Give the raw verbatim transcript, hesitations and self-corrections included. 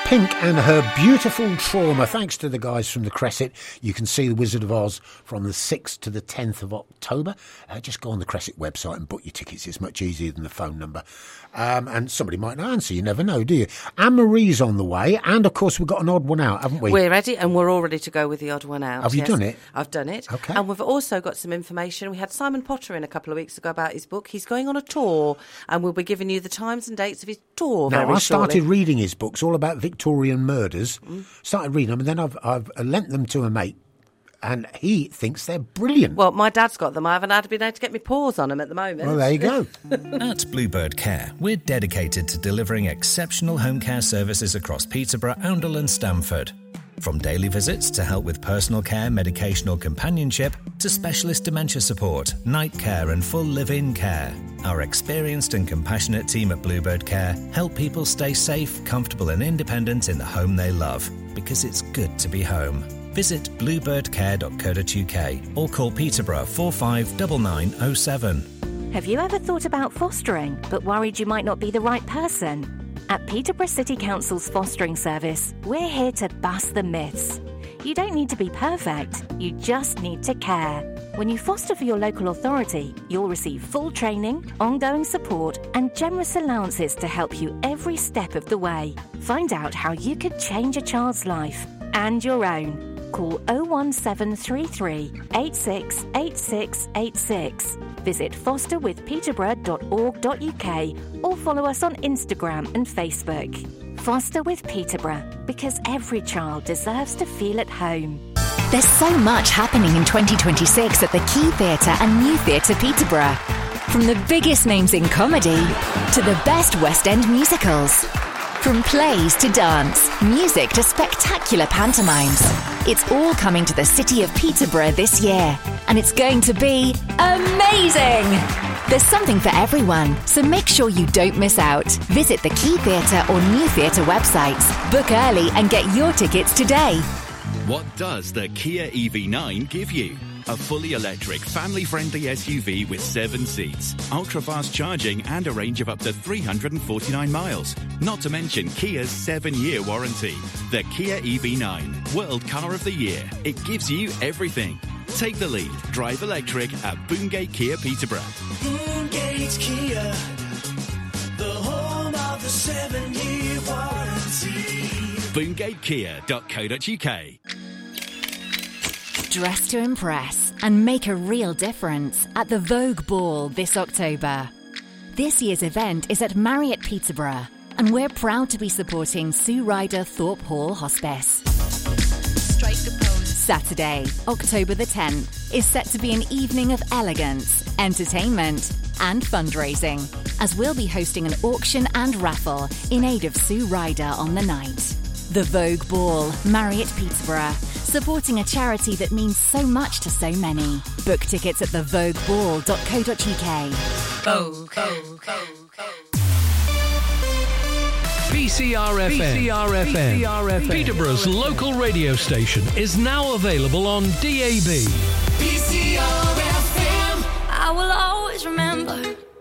Pink and her beautiful Trauma. Thanks to the guys from the Cresset. You can see The Wizard of Oz from the sixth to the tenth of October. Uh, just go on the Cresset website and book your tickets. It's much easier than the phone number. Um, and somebody might not answer. You never know, do you? Anne-Marie's on the way. And, of course, we've got an odd one out, haven't we? We're ready, and we're all ready to go with the odd one out. Have you yes. done it? I've done it. Okay. And we've also got some information. We had Simon Potter in a couple of weeks ago about his book. He's going on a tour, and we'll be giving you the times and dates of his tour now, very I started shortly. reading his books, all about Victorian murders. Mm. Started reading them, and then I've, I've lent them to a mate. And he thinks they're brilliant. Well, my dad's got them. I haven't had been able to get my paws on them at the moment. Well, there you go. At Bluebird Care, we're dedicated to delivering exceptional home care services across Peterborough, Oundle and Stamford. From daily visits to help with personal care, medication or companionship, to specialist dementia support, night care and full live-in care. Our experienced and compassionate team at Bluebird Care help people stay safe, comfortable and independent in the home they love. Because it's good to be home. Visit bluebird care dot co dot uk or call Peterborough four five nine nine oh seven. Have you ever thought about fostering but worried you might not be the right person? At Peterborough City Council's fostering service, we're here to bust the myths. You don't need to be perfect, you just need to care. When you foster for your local authority, you'll receive full training, ongoing support and generous allowances to help you every step of the way. Find out how you could change a child's life and your own. Call oh one seven three three, eight six eight six eight six. Visit foster with peterborough dot org dot uk or follow us on Instagram and Facebook. Foster with Peterborough, because every child deserves to feel at home. There's so much happening in twenty twenty-six at the Key Theatre and New Theatre Peterborough. From the biggest names in comedy to the best West End musicals. From plays to dance, music to spectacular pantomimes. It's all coming to the city of Peterborough this year, and it's going to be amazing! There's something for everyone, so make sure you don't miss out. Visit the Key Theatre or New Theatre websites, book early and get your tickets today. What does the Kia E V nine give you? A fully electric, family-friendly S U V with seven seats, ultra-fast charging and a range of up to three hundred forty-nine miles. Not to mention Kia's seven-year warranty. The Kia E V nine, World Car of the Year. It gives you everything. Take the lead. Drive electric at Boongate Kia Peterborough. Boongate Kia, the home of the seven-year warranty. boongate kia dot co dot uk. Dress to impress and make a real difference at the Vogue Ball this October. This year's event is at Marriott Peterborough, and we're proud to be supporting Sue Ryder Thorpe Hall Hospice. Strike a pose. Saturday, October the tenth, is set to be an evening of elegance, entertainment and fundraising, as we'll be hosting an auction and raffle in aid of Sue Ryder on the night. The Vogue Ball, Marriott Peterborough, supporting a charity that means so much to so many. Book tickets at the vogue ball dot co dot uk. Vogue, Vogue, Vogue, Vogue. P C R F M, P C R F M, P C R F M, Peterborough's local radio station, is now available on D A B. P C R F M. I will always remember